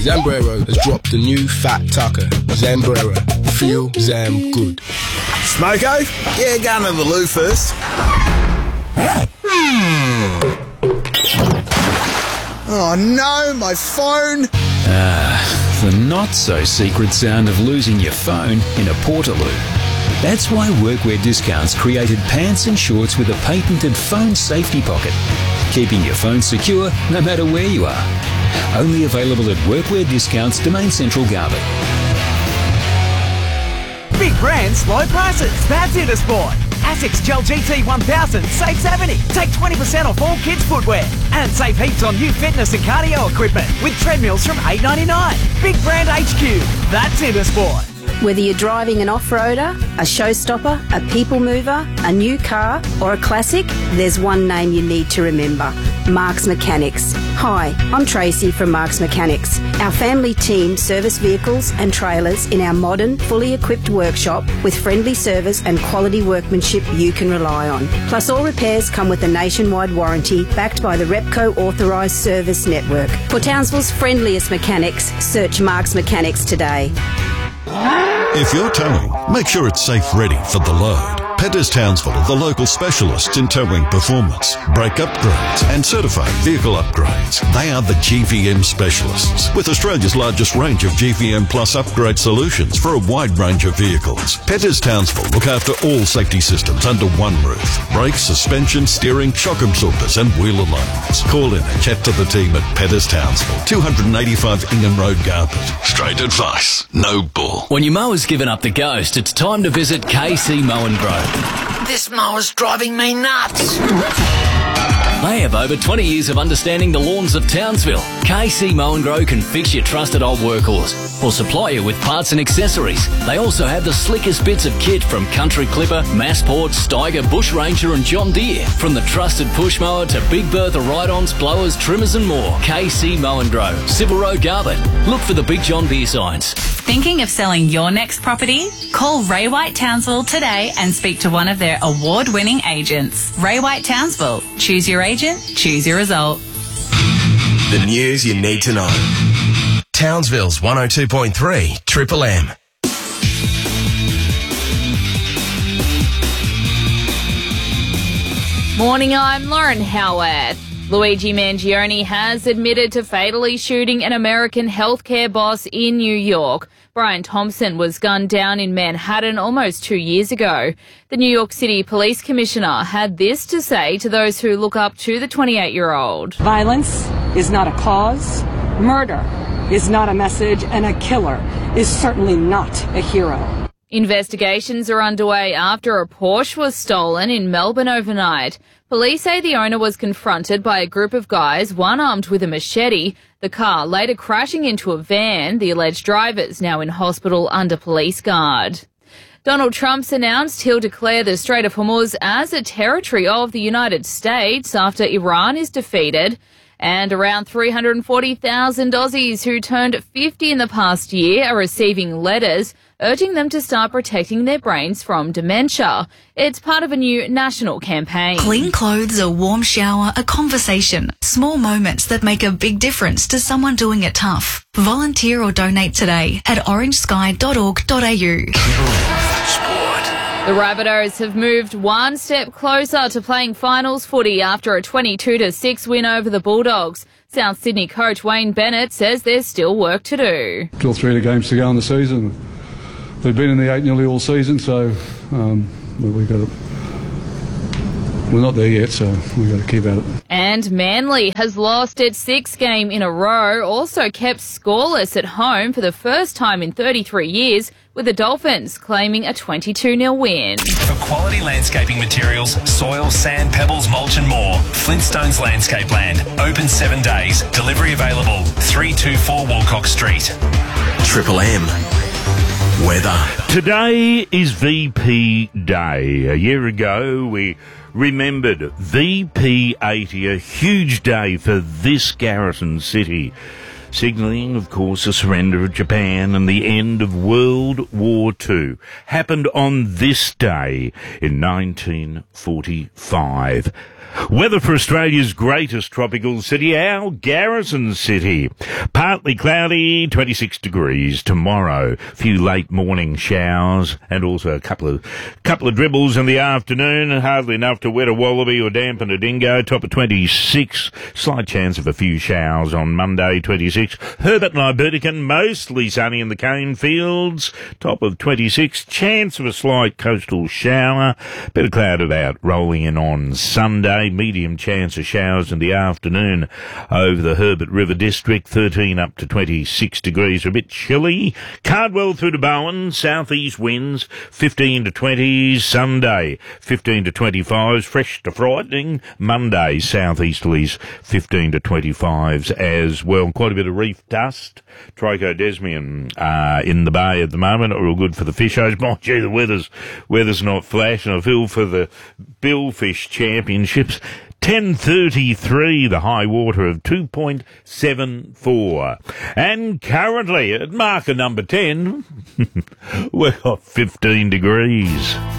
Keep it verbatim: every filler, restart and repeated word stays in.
Zambrero has dropped the new Fat Tucker. Zambrero. Feel Zam good. Smoko? Yeah, go into the loo first. Oh no, my phone! Ah, the not-so-secret sound of losing your phone in a Portaloo. That's why Workwear Discounts created pants and shorts with a patented phone safety pocket, keeping your phone secure no matter where you are. Only available at Workwear Discounts, Domain Central, Garbutt. Big brands, low prices. That's Intersport. Asics Gel G T one thousand, save seventy. Take twenty percent off all kids' footwear. And save heaps on new fitness and cardio equipment with treadmills from eight ninety-nine. Big brand H Q. That's Intersport. Whether you're driving an off-roader, a showstopper, a people mover, a new car or a classic, there's one name you need to remember. Marks Mechanics. Hi, I'm Tracy from Marks Mechanics. Our family team service vehicles and trailers in our modern, fully equipped workshop with friendly service and quality workmanship you can rely on. Plus all repairs come with a nationwide warranty backed by the Repco authorised service network. For Townsville's friendliest mechanics, search Marks Mechanics today. If you're towing, make sure it's safe ready for the load. Petters Townsville are the local specialists in towing performance, brake upgrades and certified vehicle upgrades. They are the G V M specialists with Australia's largest range of G V M Plus upgrade solutions for a wide range of vehicles. Petters Townsville look after all safety systems under one roof. Brakes, suspension, steering, shock absorbers and wheel alignments. Call in and chat to the team at Petters Townsville, two eighty-five Ingham Road, Garbutt. Straight advice, no bull. When your mower's given up the ghost, it's time to visit K C Mow and Grow. This mower's driving me nuts. They have over twenty years of understanding the lawns of Townsville. K C Mow and Grow can fix your trusted old workhorse or supply you with parts and accessories. They also have the slickest bits of kit from Country Clipper, Massport, Steiger, Bush Ranger and John Deere. From the trusted push mower to Big Bertha ride-ons, blowers, trimmers and more. K C Mow and Grow, Civil Road, Garbutt. Look for the Big John beer signs. Thinking of selling your next property? Call Ray White Townsville today and speak to one of their award-winning agents. Ray White Townsville. Choose your agent, choose your result. The news you need to know. Townsville's one oh two point three Triple M. Morning, I'm Lauren Howard. Luigi Mangione has admitted to fatally shooting an American healthcare boss in New York. Brian Thompson was gunned down in Manhattan almost two years ago. The New York City Police Commissioner had this to say to those who look up to the twenty-eight-year-old. Violence is not a cause, murder is not a message, and a killer is certainly not a hero. Investigations are underway after a Porsche was stolen in Melbourne overnight. Police say the owner was confronted by a group of guys, one armed with a machete. The car later crashing into a van. The alleged driver's now in hospital under police guard. Donald Trump's announced he'll declare the Strait of Hormuz as a territory of the United States after Iran is defeated. And around three hundred forty thousand Aussies who turned fifty in the past year are receiving letters urging them to start protecting their brains from dementia. It's part of a new national campaign. Clean clothes, a warm shower, a conversation. Small moments that make a big difference to someone doing it tough. Volunteer or donate today at orange sky dot org dot a u. The Rabbitohs have moved one step closer to playing finals footy after a twenty-two to six win over the Bulldogs. South Sydney coach Wayne Bennett says there's still work to do. Still three games to go in the season. They've been in the eight nearly all season, so um, we've got to, we're not there yet, so we've got to keep at it. And Manly has lost its sixth game in a row, also kept scoreless at home for the first time in thirty-three years, with the Dolphins claiming a twenty-two nil win. For quality landscaping materials, soil, sand, pebbles, mulch and more, Flintstones Landscape Land. Open seven days. Delivery available. three two four Walcock Street. Triple M. Weather. Today is V P Day. A year ago, we remembered V P eighty, a huge day for this garrison city. signalling, of course, the surrender of Japan and the end of World War Two. Happened on this day in nineteen forty-five. Weather for Australia's greatest tropical city, our Garrison City. Partly cloudy, twenty-six degrees tomorrow. Few late morning showers and also a couple of couple of dribbles in the afternoon. Hardly enough to wet a wallaby or dampen a dingo. Top of twenty-six. Slight chance of a few showers on Monday, twenty-six. Herbert and Ibertican, mostly sunny in the cane fields. Top of twenty-six. Chance of a slight coastal shower. Bit of cloud about rolling in on Sunday. Medium chance of showers in the afternoon over the Herbert River District, thirteen up to twenty-six degrees, a bit chilly. Cardwell through to Bowen, southeast winds, fifteen to twenty. Sunday, fifteen to twenty-fives, fresh to frightening. Monday, southeasterlies, fifteen to twenty-fives as well. Quite a bit of reef dust. Trichodesmium uh, in the bay at the moment, are all good for the fishers. Mind you, the weather's, weather's not flashing. I feel for the Billfish Championships. ten thirty-three, the high water of two point seven four. And currently at marker number ten, we've got fifteen degrees.